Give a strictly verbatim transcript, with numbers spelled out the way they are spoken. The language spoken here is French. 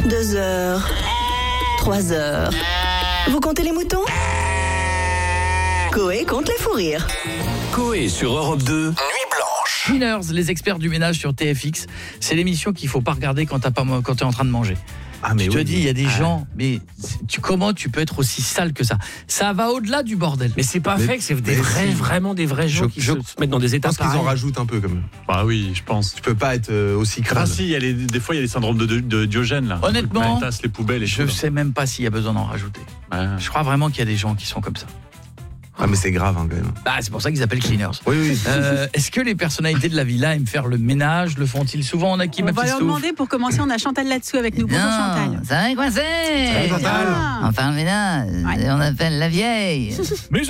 Deux heures. Trois heures. Vous comptez les moutons ? Coé compte les fous rires. Coé sur Europe deux, Nuit Blanche. Cleaners, les experts du ménage sur T F X. C'est l'émission qu'il faut pas regarder quand t'as pas quand t'es en train de manger. Ah, mais je te oui, dis, il y a des ah. gens, mais tu, comment tu peux être aussi sale que ça ? Ça va au-delà du bordel. Mais c'est pas Mais- fait que c'est des mais vrais, si. vraiment des vrais gens Je- qui je- se mettent dans des Je états pense qu'ils en pareils. rajoutent un peu quand même. Bah oui, je pense. Tu peux pas être euh, aussi crade. Ah si, il y a les, des fois il y a les syndromes de, de, de Diogène là. Honnêtement, les tasses, les poubelles et Je tout. sais même pas s'il y a besoin d'en rajouter. Ouais. Je crois vraiment qu'il y a des gens qui sont comme ça. Ah, mais c'est grave hein, quand même. Bah, c'est pour ça qu'ils appellent cleaners. Oui, oui. Euh, est-ce que les personnalités de la villa aiment faire le ménage ? Le font-ils souvent ? On a qui, On ma va petite leur Stouff demander, pour commencer, on a Chantal là-dessous avec nous. Bonjour Chantal. Ça va quoi c'est Chantal. Ah. Enfin le ménage, Ouais. on appelle la vieille. Mais